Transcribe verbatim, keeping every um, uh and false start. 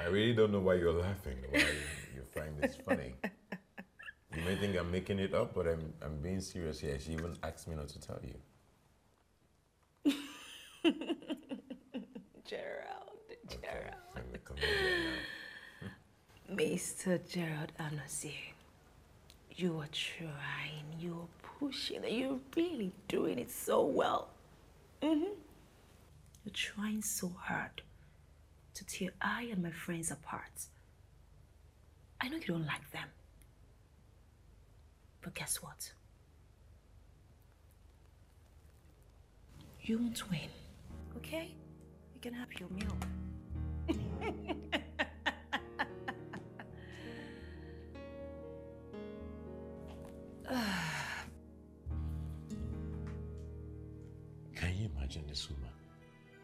I really don't know why you're laughing. Why you find this funny. You may think I'm making it up, but I'm, I'm being serious here. She even asked me not to tell you. Gerald, Gerald. Okay, I'm a comedian now. Mister Gerald Anansi, you are trying, you are pushing, you're really doing it so well. Mm-hmm. You're trying so hard to tear I and my friends apart. I know you don't like them. But guess what? You won't win, okay? You can have your meal.